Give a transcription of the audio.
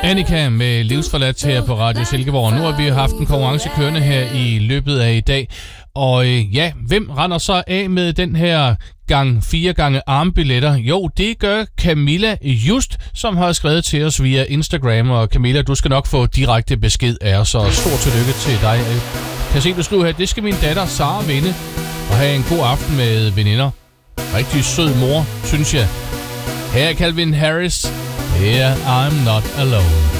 Annika med Livsforladt her på Radio Silkeborg. Nu har vi haft en konkurrence kørende her i løbet af i dag. Og ja, hvem render så af med den her gang 4 gange armbilletter? Jo, det gør Camilla Just, som har skrevet til os via Instagram. Og Camilla, du skal nok få direkte besked af os, og stor tillykke til dig. Kan se, du skriver her, det skal min datter Sara vinde og have en god aften med veninder. Rigtig sød mor, synes jeg. Her er Calvin Harris. Here I'm not alone.